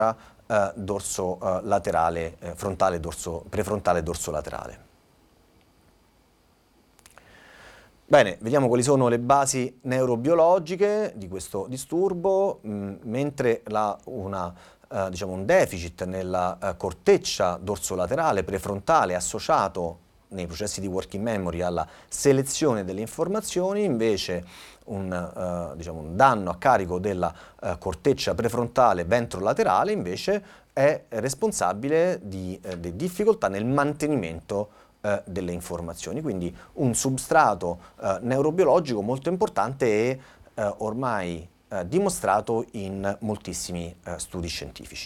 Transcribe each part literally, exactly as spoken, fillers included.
eh, dorso eh, laterale, eh, frontale, dorso, prefrontale e dorso laterale. Bene, vediamo quali sono le basi neurobiologiche di questo disturbo, mh, mentre la, una, eh, diciamo un deficit nella eh, corteccia dorsolaterale prefrontale associato nei processi di working memory alla selezione delle informazioni, invece un, eh, diciamo un danno a carico della eh, corteccia prefrontale ventrolaterale invece è responsabile di, eh, di difficoltà nel mantenimento eh, delle informazioni. Quindi un substrato eh, neurobiologico molto importante e eh, ormai eh, dimostrato in moltissimi eh, studi scientifici.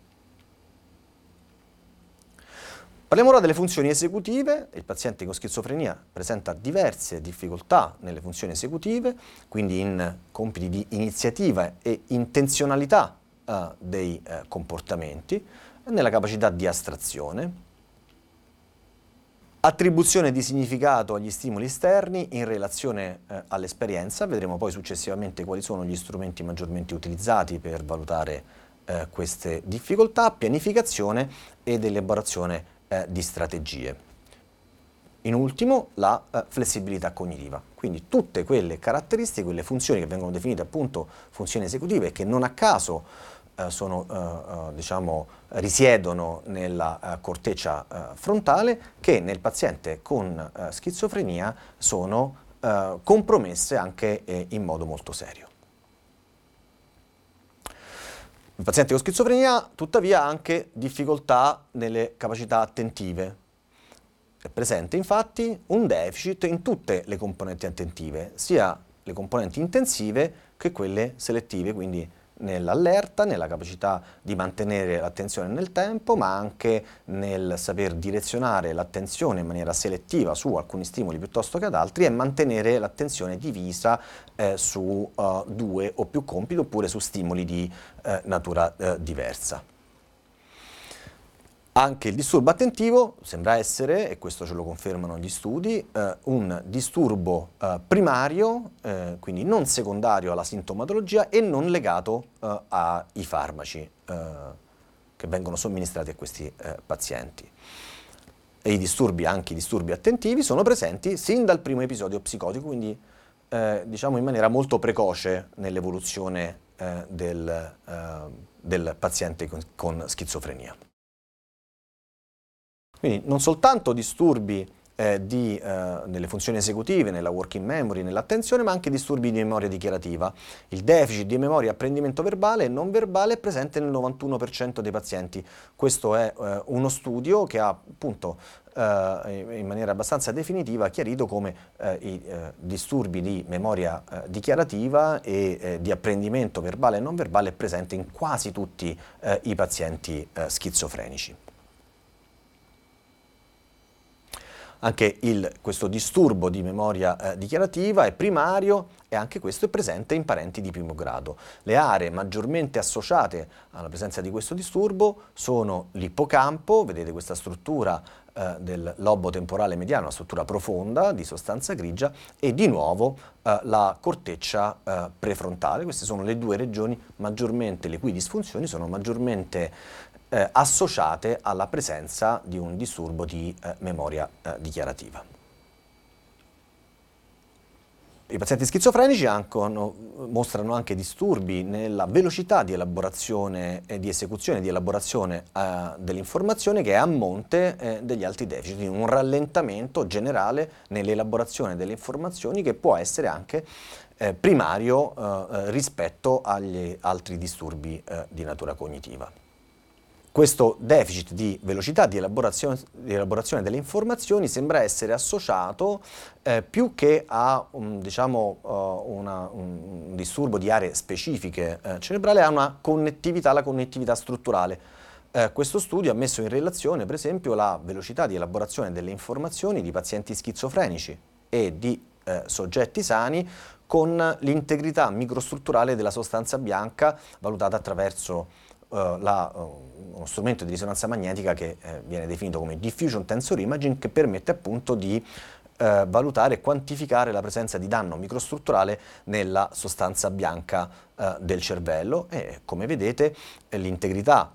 Parliamo ora delle funzioni esecutive. Il paziente con schizofrenia presenta diverse difficoltà nelle funzioni esecutive, quindi in compiti di iniziativa e intenzionalità eh, dei eh, comportamenti, nella capacità di astrazione, attribuzione di significato agli stimoli esterni in relazione eh, all'esperienza. Vedremo poi successivamente quali sono gli strumenti maggiormente utilizzati per valutare eh, queste difficoltà, pianificazione ed elaborazione eh, di strategie. In ultimo, la eh, flessibilità cognitiva, quindi tutte quelle caratteristiche, quelle funzioni che vengono definite appunto funzioni esecutive, che non a caso eh, sono, eh, eh, diciamo, risiedono nella eh, corteccia eh, frontale, che nel paziente con eh, schizofrenia sono eh, compromesse anche eh, in modo molto serio. Il paziente con schizofrenia, tuttavia, ha anche difficoltà nelle capacità attentive. È presente infatti un deficit in tutte le componenti attentive, sia le componenti intensive che quelle selettive, quindi nell'allerta, nella capacità di mantenere l'attenzione nel tempo, ma anche nel saper direzionare l'attenzione in maniera selettiva su alcuni stimoli piuttosto che ad altri e mantenere l'attenzione divisa eh, su uh, due o più compiti oppure su stimoli di eh, natura eh, diversa. Anche il disturbo attentivo sembra essere, e questo ce lo confermano gli studi, eh, un disturbo eh, primario, eh, quindi non secondario alla sintomatologia e non legato eh, ai farmaci eh, che vengono somministrati a questi eh, pazienti. E i disturbi, anche i disturbi attentivi, sono presenti sin dal primo episodio psicotico, quindi eh, diciamo in maniera molto precoce nell'evoluzione eh, del, eh, del paziente con, con schizofrenia. Quindi non soltanto disturbi eh, di, eh, nelle funzioni esecutive, nella working memory, nell'attenzione, ma anche disturbi di memoria dichiarativa. Il deficit di memoria e apprendimento verbale e non verbale è presente nel novantuno per cento dei pazienti. Questo è eh, uno studio che ha appunto eh, in maniera abbastanza definitiva chiarito come eh, i eh, disturbi di memoria eh, dichiarativa e eh, di apprendimento verbale e non verbale è presente in quasi tutti eh, i pazienti eh, schizofrenici. Anche il, questo disturbo di memoria eh, dichiarativa è primario e anche questo è presente in parenti di primo grado. Le aree maggiormente associate alla presenza di questo disturbo sono l'ippocampo, vedete questa struttura eh, del lobo temporale mediano, una struttura profonda di sostanza grigia, e di nuovo eh, la corteccia eh, prefrontale. Queste sono le due regioni maggiormente, le cui disfunzioni sono maggiormente Eh, associate alla presenza di un disturbo di eh, memoria eh, dichiarativa. I pazienti schizofrenici anche, no, mostrano anche disturbi nella velocità di elaborazione e di esecuzione di elaborazione eh, dell'informazione, che è a monte eh, degli altri deficit, quindi un rallentamento generale nell'elaborazione delle informazioni che può essere anche eh, primario eh, rispetto agli altri disturbi eh, di natura cognitiva. Questo deficit di velocità di elaborazione, di elaborazione delle informazioni sembra essere associato eh, più che a un, diciamo, uh, una, un disturbo di aree specifiche eh, cerebrali, a una connettività, la connettività strutturale. Eh, questo studio ha messo in relazione, per esempio, la velocità di elaborazione delle informazioni di pazienti schizofrenici e di eh, soggetti sani con l'integrità microstrutturale della sostanza bianca valutata attraverso Uh, la, uh, uno strumento di risonanza magnetica che eh, viene definito come diffusion tensor imaging, che permette appunto di eh, valutare e quantificare la presenza di danno microstrutturale nella sostanza bianca eh, del cervello e, come vedete, l'integrità